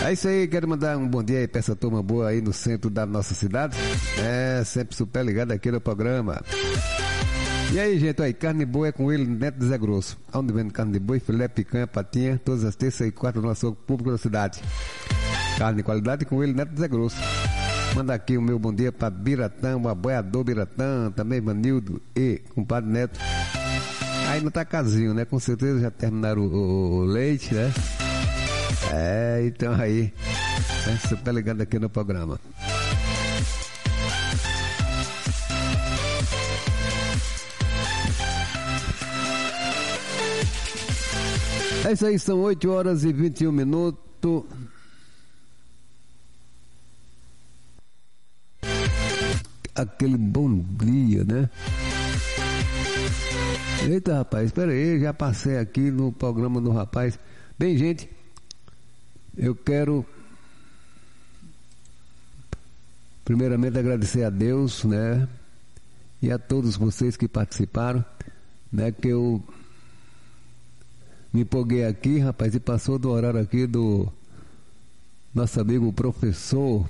É isso aí, quero mandar um bom dia aí pra essa turma boa aí no centro da nossa cidade. Sempre super ligado aqui no programa. E aí, gente, aí, carne boa é com ele, Neto de Zé Grosso. Onde vende carne de boi, filé, picanha, patinha, todas as terças e quartas no nosso público da cidade. Carne de qualidade com ele, Neto de Zé Grosso. Manda aqui o meu bom dia pra Biratã, o aboiador Biratã, também Vanildo e compadre Neto. Aí não tá casinho, né? Com certeza já terminaram o leite, né? Então aí, super ligado aqui no programa. É isso aí, são 8 horas e 21 minutos. Aquele bom dia, né? Eita, rapaz, espera aí, já passei aqui no programa do rapaz. Bem, gente, eu quero primeiramente agradecer a Deus, né? E a todos vocês que participaram, né? Que eu me empolguei aqui, rapaz, e passou do horário aqui do nosso amigo professor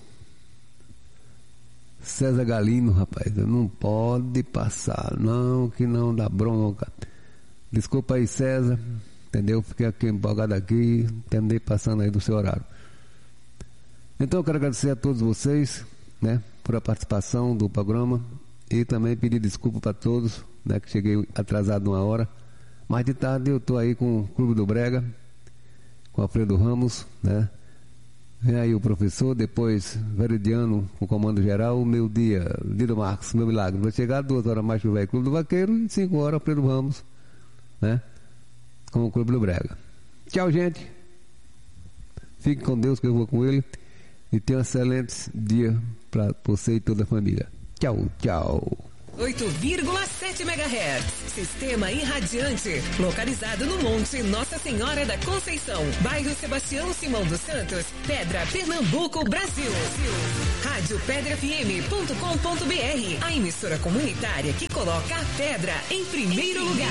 César Galino, rapaz. Não pode passar, não, que não dá bronca. Desculpa aí, César, entendeu? Fiquei aqui empolgado aqui, terminei passando aí do seu horário. Então eu quero agradecer a todos vocês, né, por a participação do programa e também pedir desculpa para todos, né, que cheguei atrasado uma hora. Mais de tarde eu tô aí com o Clube do Brega, com Alfredo Ramos, né? Vem aí o professor, depois Veridiano com o comando geral, meu dia, Lido Marcos, meu milagre. Vai chegar 2 horas mais que o velho Clube do Vaqueiro e 5 horas Alfredo Ramos, né? Com o Clube do Brega. Tchau, gente. Fique com Deus que eu vou com ele. E tenha um excelente dia para você e toda a família. Tchau, tchau. 8,7 MHz. Sistema irradiante. Localizado no Monte Nossa Senhora da Conceição. Bairro Sebastião Simão dos Santos. Pedra, Pernambuco, Brasil. Rádio PedraFM.com.br. A emissora comunitária que coloca a pedra em primeiro lugar.